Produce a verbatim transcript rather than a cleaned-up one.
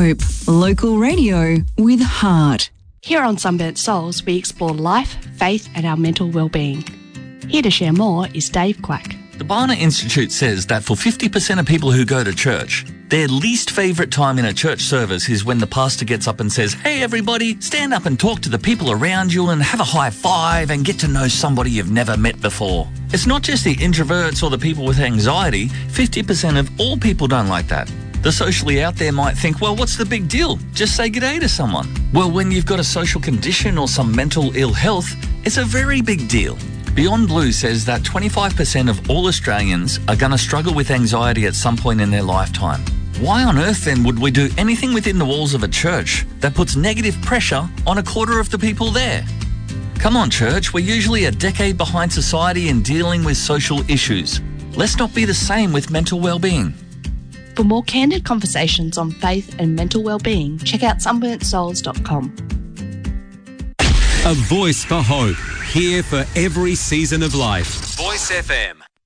Hope, local radio with heart. Here on Sunburnt Souls, we explore life, faith and our mental well-being. Here to share more is Dave Quack. The Barna Institute says that for fifty percent of people who go to church, their least favourite time in a church service is when the pastor gets up and says, "Hey everybody, stand up and talk to the people around you and have a high five and get to know somebody you've never met before." It's not just the introverts or the people with anxiety. fifty percent of all people don't like that. The socially out there might think, well, what's the big deal? Just say g'day to someone. Well, when you've got a social condition or some mental ill health, it's a very big deal. Beyond Blue says that twenty-five percent of all Australians are going to struggle with anxiety at some point in their lifetime. Why on earth then would we do anything within the walls of a church that puts negative pressure on a quarter of the people there? Come on, church, we're usually a decade behind society in dealing with social issues. Let's not be the same with mental well-being. For more candid conversations on faith and mental well-being, check out sunburnt souls dot com. A voice for hope, here for every season of life. Voice F M.